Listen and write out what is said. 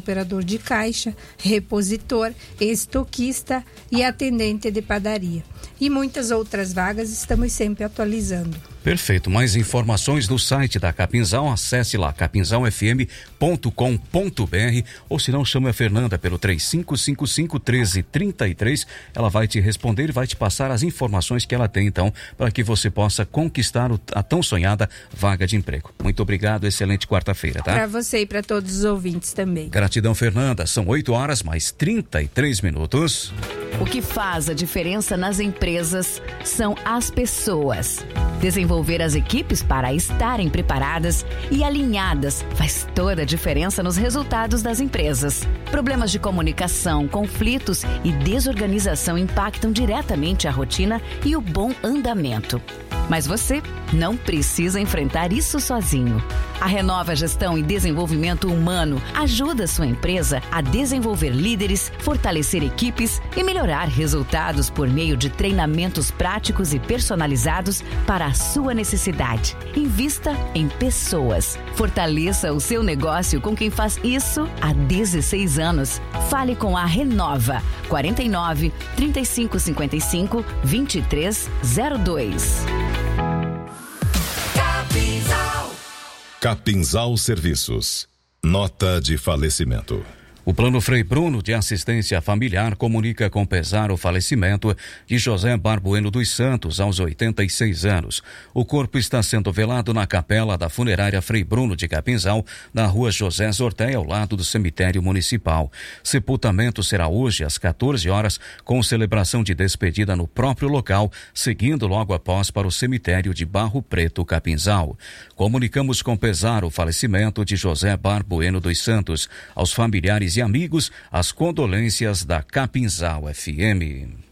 operador de caixa, repositor, estoquista e atendente de padaria. E muitas outras vagas estamos sempre atualizando. Perfeito. Mais informações no site da Capinzal, acesse lá capinzalfm.com.br ou se não, chame a Fernanda pelo 3555-1333. Ela vai te responder e vai te passar as informações que ela tem, então, para que você possa conquistar a tão sonhada vaga de emprego. Muito obrigado, excelente quarta-feira, tá? Para você e para todos os ouvintes também. Gratidão, Fernanda. São 8h mais 33 minutos. O que faz a diferença nas empresas são as pessoas. Desenvolver as equipes para estarem preparadas e alinhadas faz toda a diferença nos resultados das empresas. Problemas de comunicação, conflitos e desorganização impactam diretamente a rotina e o bom andamento. Mas você não precisa enfrentar isso sozinho. A Renova Gestão e Desenvolvimento Humano ajuda a sua empresa a desenvolver líderes, fortalecer equipes e melhorar resultados por meio de treinamentos práticos e personalizados para a sua necessidade. Invista em pessoas. Fortaleça o seu negócio com quem faz isso há 16 anos. Fale com a Renova. 49 3555 2302. Capinzal Serviços. Nota de falecimento. O Plano Frei Bruno de Assistência Familiar comunica com pesar o falecimento de José Barbueno dos Santos, aos 86 anos. O corpo está sendo velado na capela da funerária Frei Bruno de Capinzal, na rua José Zorteia, ao lado do cemitério municipal. Sepultamento será hoje às 14 horas, com celebração de despedida no próprio local, seguindo logo após para o cemitério de Barro Preto, Capinzal. Comunicamos com pesar o falecimento de José Barbueno dos Santos. Aos familiares e amigos, as condolências da Capinzal FM.